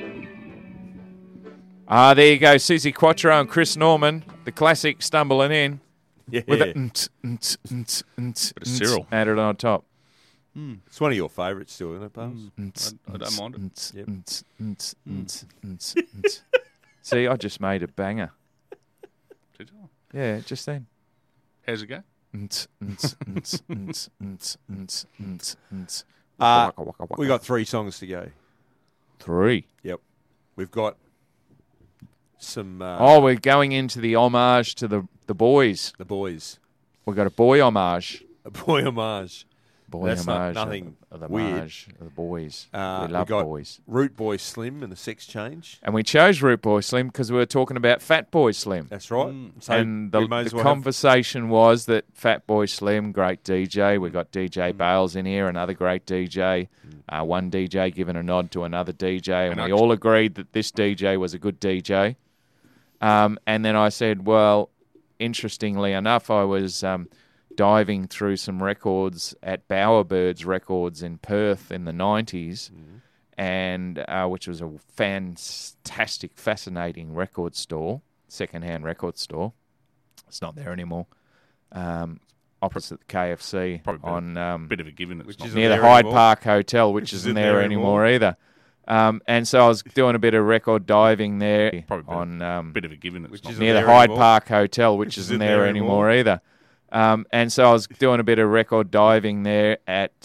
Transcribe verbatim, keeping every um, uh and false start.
Ah, there you go. Susie Quattro and Chris Norman, the classic stumbling in. Yeah. With a nt, nt, nt, nt, Bit of Cyril. added on top. Mm. It's one of your favourites still, isn't it, Pals? Mm. I, I don't mind it. Yep. Nt, nt, nt, nt, nt. See, I just made a banger. Did you? Yeah, just then. How's it go? Nt, nt, nt, nt, nt, nt, nt, nt. Uh, Waka, waka, waka. we got three songs to go. Three. Yep. We've got some... Uh, Oh, we're going into the homage to the, the boys. The boys. We've got a boy homage. A boy homage. Boy That's not- homage. nothing of, the weird. homage of the boys. Uh, we love got boys. Root Boy Slim and the Sex Change. And we chose Root Boy Slim because we were talking about Fat Boy Slim. That's right. Mm. So and the, we may as the well have- conversation was that Fat Boy Slim, great D J. We got D J Mm. Bales in here, another great D J. Uh, one D J giving a nod to another D J, and And we I- all agreed that this D J was a good D J. Um, and then I said, well, interestingly enough, I was um, diving through some records at Bowerbirds Records in Perth in the nineties, Mm-hmm. and uh, which was a fantastic, fascinating record store, second-hand record store. It's not there anymore. Um, opposite the K F C Probably a bit of- on um, Bit of a given. It's Which not is near the there Hyde anymore. Park Hotel, which, Which isn't isn't there, there anymore, anymore. either. Um, and so I was doing a bit of record diving there Probably a bit of- on um, bit of a given. It's Which not is near the there Hyde anymore. Park Hotel, which, Which isn't isn't there, there anymore, anymore. either. Um, and so I was doing a bit of record diving there at